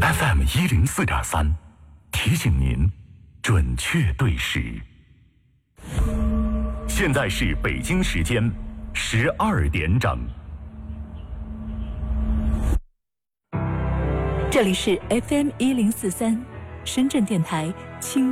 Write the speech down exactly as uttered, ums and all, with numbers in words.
F M 一零四点三，提醒您准确对时。现在是北京时间十二点整。 这里是 F M 一零四三，深圳电台轻。